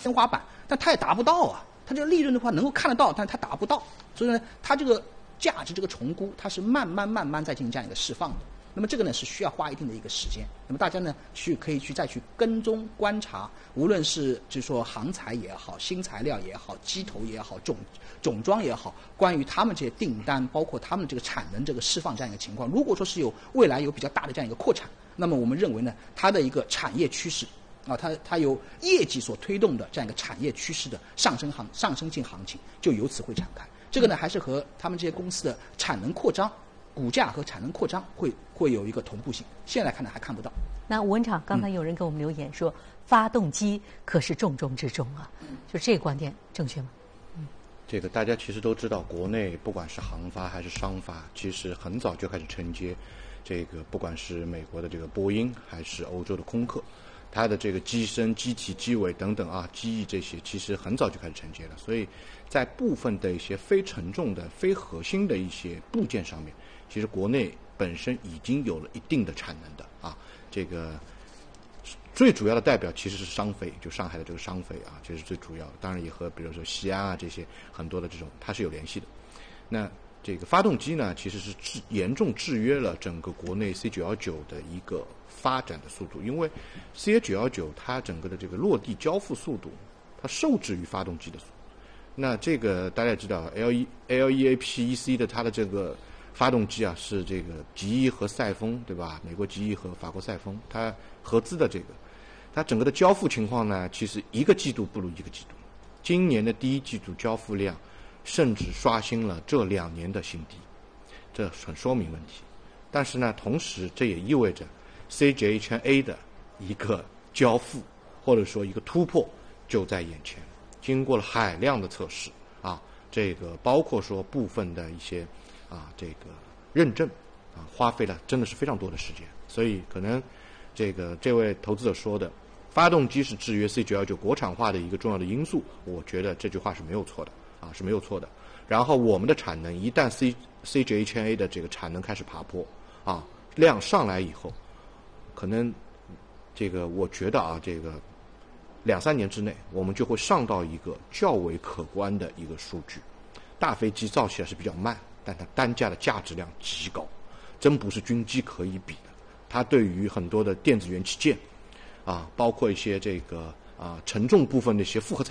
天花板，但它也达不到啊。它这个利润的话能够看得到，但它达不到，所以呢，它这个价值这个重估，它是慢慢在进行这样一个释放的。那么这个呢是需要花一定的一个时间。那么大家呢可以再去跟踪观察，无论是就是说航材也好、新材料也好、机头也好、种装也好，关于他们这些订单，包括他们这个产能这个释放这样一个情况，如果说是未来有比较大的这样一个扩产，那么我们认为呢，它的一个产业趋势啊，它由业绩所推动的这样一个产业趋势的上升性行情就由此会展开。这个呢还是和他们这些公司的产能扩张。股价和产能扩张会有一个同步性，现在看来还看不到。 那吴文场，刚才有人给我们留言说，发动机可是重中之重啊，就这个观点正确吗？ 这个大家其实都知道，国内不管是航发还是商发，其实很早就开始承接这个，不管是美国的这个波音还是欧洲的空客，它的这个机身、机体、机尾等等啊，机翼这些，其实很早就开始承接了。所以在部分的一些非沉重的、非核心的一些部件上面，其实国内本身已经有了一定的产能的啊。这个最主要的代表其实是商飞，就上海的这个商飞啊，这是最主要的。当然也和比如说西安啊这些很多的这种它是有联系的。那这个发动机呢，其实是严重制约了整个国内 C919的一个发展的速度，因为 CA919它整个的这个落地交付速度，它受制于发动机的速度。那这个大家也知道 ，LEAP-1C 的它的这个发动机啊，是这个吉翼和赛风，对吧？美国吉翼和法国赛风，它合资的这个，它整个的交付情况呢，其实一个季度不如一个季度。今年的第一季度交付量，甚至刷新了这2年的新低，这很说明问题。但是呢，同时这也意味着 CJ1000A 的一个交付或者说一个突破就在眼前。经过了海量的测试啊，这个包括说部分的一些这个认证啊，花费了真的是非常多的时间。所以可能这位投资者说的发动机是制约 C919国产化的一个重要的因素，我觉得这句话是没有错的啊，是没有错的。然后我们的产能一旦 CJ1000A 的这个产能开始爬坡啊，量上来以后，可能这个我觉得啊，这个2-3年之内，我们就会上到一个较为可观的一个数据。大飞机造起来是比较慢，但它单价的价值量极高，真不是军机可以比的。它对于很多的电子元器件啊，包括一些这个沉重部分的一些复合材